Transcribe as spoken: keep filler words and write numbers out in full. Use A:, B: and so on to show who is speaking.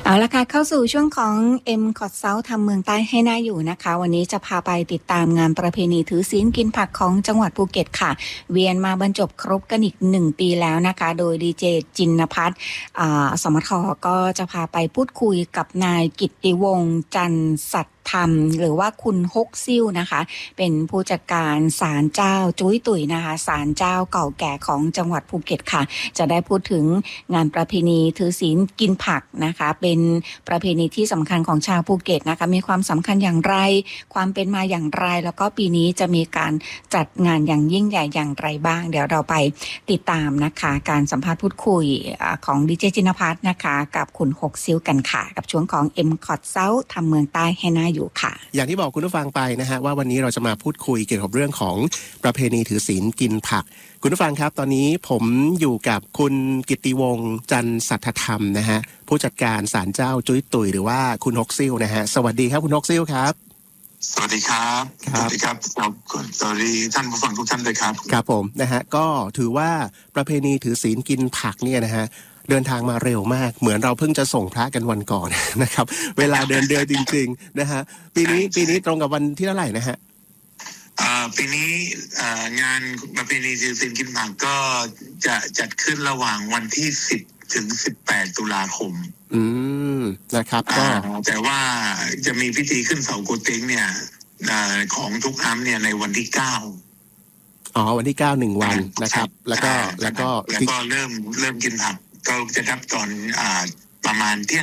A: เอาละค่ะเข้าสู่ช่วงของ M Cot South ทำเมืองใต้ให้น่าอยู่นะคะวันนี้จะพาไปติดตามงานประเพณีถือศีลกินผักของจังหวัดภูเก็ตค่ะเวียนมาบรรจบครบกันอีกหนึ่งปีแล้วนะคะโดยดีเจจินพัฒน์สมทก็จะพาไปพูดคุยกับนายกิตติวงศ์จันทร์สัตย์ธรรมหรือว่าคุณฮกซิ่วนะคะเป็นผู้จัดการศาลเจ้าจุ้ยตุ๋ยนะคะศาลเจ้าเก่าแก่ของจังหวัดภูเก็ตค่ะจะได้พูดถึงงานประเพณีถือศีลกินผักนะคะเป็นประเพณีที่สำคัญของชาวภูเก็ตนะคะมีความสำคัญอย่างไรความเป็นมาอย่างไรแล้วก็ปีนี้จะมีการจัดงานอย่างยิ่งใหญ่อย่างไรบ้างเดี๋ยวเราไปติดตามนะคะการสัมภาษณ์พูดคุยของดีเจจินพัฒน์นะคะกับคุณฮกซิ่วกันค่ะกับช่วงของ M Cot South ทำเมืองใต้ให้น่าอยู่ค่ะ
B: อย่างที่บอกคุณผู้ฟังไปนะฮะว่าวันนี้เราจะมาพูดคุยเกี่ยวกับเรื่องของประเพณีถือศีลกินผักคุณผู้ฟังครับตอนนี้ผมอยู่กับคุณกิตติวงศ์จันทร์สัทธธรรมนะฮะผู้จัดการศาลเจ้าจุ้ยตุ๋ยหรือว่าคุณฮกซิ่วนะฮะสวัสดีครับคุณฮกซิ่วครับ
C: สวัสดีครับสวัสดีครับสวัสดีท่านผู้ฟังทุกท่านด้วยครับ
B: ครับผมนะฮะก็ถือว่าประเพณีถือศีลกินผักเนี่ยนะฮะเดินทางมาเร็วมากเหมือนเราเพิ่งจะส่งพระกันวันก่อนนะครับเวลาเดินเดือนจริงๆนะฮะปีนี้ปีนี้ตรงกับวันที่เท่าไหร่นะฮะ
C: ปีนี้งานประเพณีถือศีลกินผักก็จะจัดขึ้นระหว่างวันที่สิบถึงสิบแปดตุลาคม
B: อืมนะครับก็
C: แต่ว่าจะมีพิธีขึ้นเสาโกเต็งเนี่ยของทุกครั้งเนี่ยในวันที่เก้า
B: อ๋อวันที่เก้าหนึ่งวันนะครับแล้วก็แล้วก็
C: แล้วก็เริ่มเริ่มกินผักก็จะนับตอนอ่าประมาณเที่ยง